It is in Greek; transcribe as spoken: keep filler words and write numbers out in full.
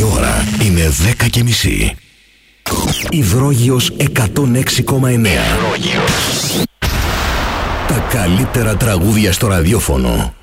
Η ώρα είναι δέκα και μισή. Υδρόγειος εκατόν έξι κόμμα εννέα. Τα καλύτερα τραγούδια στο ραδιόφωνο.